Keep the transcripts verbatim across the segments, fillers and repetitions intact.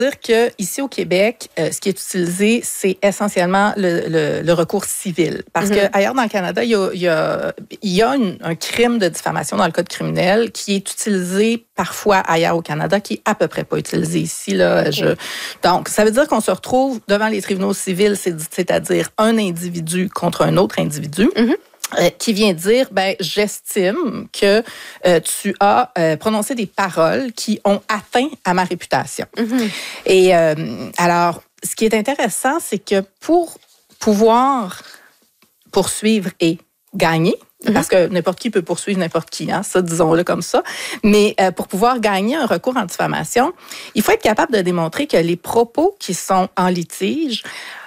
dire qu'ici au Québec, euh, ce qui est utilisé, c'est essentiellement le, le, le recours civil. Parce mm-hmm. qu'ailleurs dans le Canada, il y a, il y a, il y a une, un crime de diffamation dans le code criminel qui est utilisé parfois ailleurs au Canada, qui est à peu près pas utilisé ici. Là. Okay. Je... Donc, ça veut dire qu'on se retrouve devant les tribunaux civils, c'est, c'est-à-dire un individu contre un autre individu. Mm-hmm. Euh, qui vient dire, ben, j'estime que euh, tu as euh, prononcé des paroles qui ont atteint à ma réputation. Mm-hmm. Et euh, alors, ce qui est intéressant, c'est que pour pouvoir poursuivre et gagner, mm-hmm. parce que n'importe qui peut poursuivre n'importe qui, hein, ça, disons-le comme ça, mais euh, pour pouvoir gagner un recours en diffamation, il faut être capable de démontrer que les propos qui sont en litige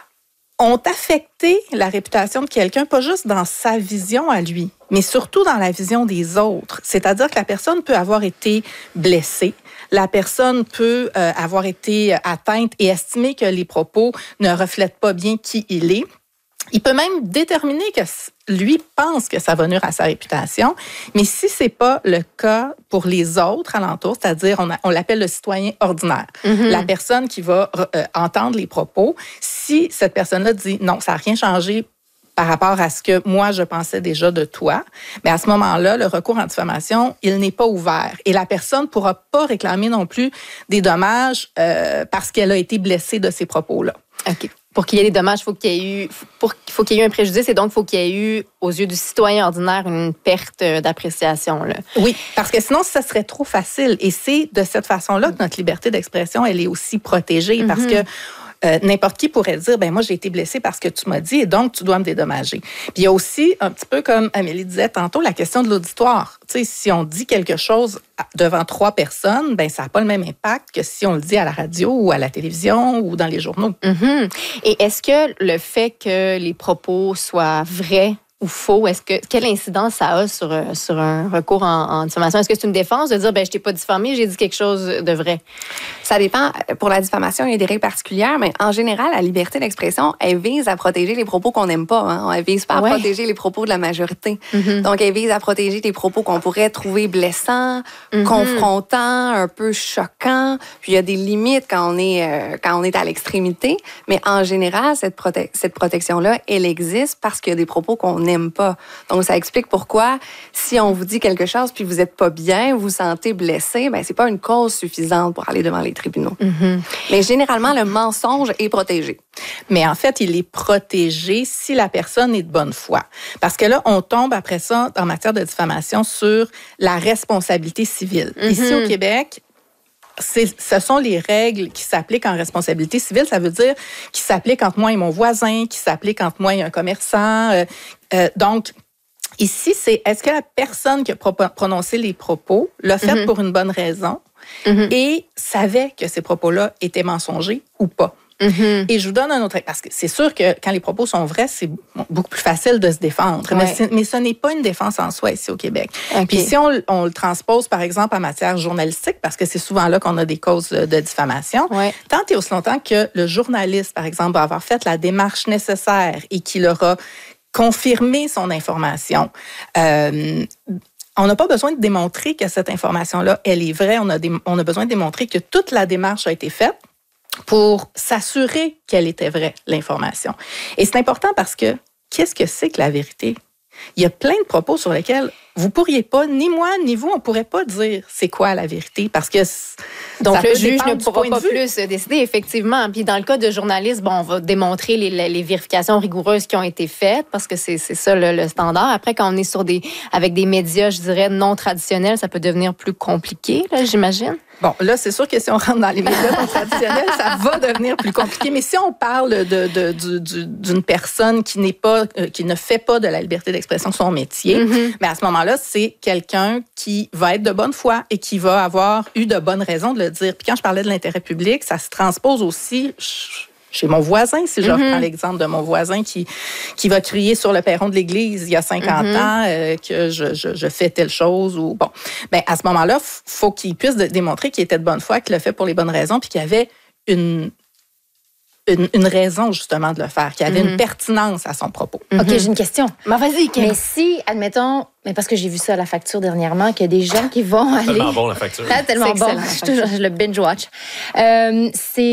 ont affecté la réputation de quelqu'un, pas juste dans sa vision à lui, mais surtout dans la vision des autres. C'est-à-dire que la personne peut avoir été blessée, la personne peut euh, avoir été atteinte et estimer que les propos ne reflètent pas bien qui il est. Il peut même déterminer que lui pense que ça va nuire à sa réputation, mais si c'est pas le cas pour les autres alentours, c'est-à-dire on, a, on l'appelle le citoyen ordinaire, mm-hmm. la personne qui va euh, entendre les propos, si cette personne-là dit non, ça n'a rien changé par rapport à ce que moi je pensais déjà de toi, mais à ce moment-là, le recours en diffamation, il n'est pas ouvert et la personne ne pourra pas réclamer non plus des dommages euh, parce qu'elle a été blessée de ces propos-là. OK. Pour qu'il y ait des dommages, il faut qu'il y ait eu, pour, faut qu'il y ait eu un préjudice et donc il faut qu'il y ait eu, aux yeux du citoyen ordinaire, une perte d'appréciation. Là. Oui, parce que sinon, ça serait trop facile. Et c'est de cette façon-là que notre liberté d'expression, elle est aussi protégée mm-hmm. parce que Euh, n'importe qui pourrait dire, ben moi, j'ai été blessée parce que tu m'as dit et donc tu dois me dédommager. Puis il y a aussi, un petit peu comme Amélie disait tantôt, la question de l'auditoire. Tu sais, si on dit quelque chose devant trois personnes, ben ça n'a pas le même impact que si on le dit à la radio ou à la télévision ou dans les journaux. Mm-hmm. Et est-ce que le fait que les propos soient vrais ou faux, est-ce que quelle incidence ça a sur, sur un recours en, en diffamation? Est-ce que c'est une défense de dire, ben je t'ai pas diffamé, j'ai dit quelque chose de vrai? Ça dépend. Pour la diffamation, il y a des règles particulières, mais en général, la liberté d'expression, elle vise à protéger les propos qu'on n'aime pas. Hein? Elle vise pas à ouais. protéger les propos de la majorité. Mm-hmm. Donc, elle vise à protéger les propos qu'on pourrait trouver blessants, mm-hmm. confrontants, un peu choquants. Puis, il y a des limites quand on est, euh, quand on est à l'extrémité. Mais en général, cette, prote- cette protection-là, elle existe parce qu'il y a des propos qu'on n'aime pas. Donc, ça explique pourquoi, si on vous dit quelque chose puis vous n'êtes pas bien, vous vous sentez blessé, ben c'est pas une cause suffisante pour aller devant les tribunaux. Mm-hmm. Mais généralement, le mensonge est protégé. Mais en fait, il est protégé si la personne est de bonne foi. Parce que là, on tombe après ça, en matière de diffamation, sur la responsabilité civile. Mm-hmm. Ici, au Québec, C'est, ce sont les règles qui s'appliquent en responsabilité civile. Ça veut dire qui s'appliquent entre moi et mon voisin, qui s'appliquent entre moi et un commerçant. Euh, euh, donc, ici, c'est est-ce que la personne qui a pro- prononcé les propos l'a fait mm-hmm. pour une bonne raison mm-hmm. et savait que ces propos-là étaient mensongers ou pas? Mm-hmm. Et je vous donne un autre... Parce que c'est sûr que quand les propos sont vrais, c'est beaucoup plus facile de se défendre. Ouais. Mais, c'est, mais ce n'est pas une défense en soi ici au Québec. Okay. Puis si on, on le transpose, par exemple, en matière journalistique, parce que c'est souvent là qu'on a des causes de diffamation, ouais. tant et aussi longtemps que le journaliste, par exemple, va avoir fait la démarche nécessaire et qu'il aura confirmé son information, euh, on n'a pas besoin de démontrer que cette information-là, elle est vraie. On a, des, on a besoin de démontrer que toute la démarche a été faite pour s'assurer qu'elle était vraie, l'information. Et c'est important parce que qu'est-ce que c'est que la vérité? Il y a plein de propos sur lesquels vous pourriez pas, ni moi, ni vous, on pourrait pas dire c'est quoi la vérité parce que donc le juge ne pourra pas plus décider effectivement. Puis dans le cas de journalistes, bon, on va démontrer les, les, les vérifications rigoureuses qui ont été faites parce que c'est, c'est ça le, le standard. Après, quand on est sur des avec des médias, je dirais non traditionnels, ça peut devenir plus compliqué, là, j'imagine. Bon, là, c'est sûr que si on rentre dans les médias non traditionnels, ça va devenir plus compliqué. Mais si on parle de, de, de, de, d'une personne qui n'est pas, euh, qui ne fait pas de la liberté d'expression son métier, mm-hmm. mais à ce moment-là, c'est quelqu'un qui va être de bonne foi et qui va avoir eu de bonnes raisons de le dire. Puis quand je parlais de l'intérêt public, ça se transpose aussi chez mon voisin, si je mm-hmm. reprends l'exemple de mon voisin qui, qui va crier sur le perron de l'église il y a cinquante mm-hmm. ans euh, que je, je, je fais telle chose. Ou bon, ben à ce moment-là, il faut qu'il puisse démontrer qu'il était de bonne foi, qu'il l'a fait pour les bonnes raisons, puis qu'il y avait une, une, une raison justement de le faire, qu'il y avait mm-hmm. une pertinence à son propos. Mm-hmm. OK, j'ai une question. Ben, vas-y, Kim. Mais si, admettons, mais parce que j'ai vu ça à la facture dernièrement, qu'il y a des gens qui vont aller... Tellement bon, la facture. Ah, tellement bon. Je, je le binge-watch. Euh, c'est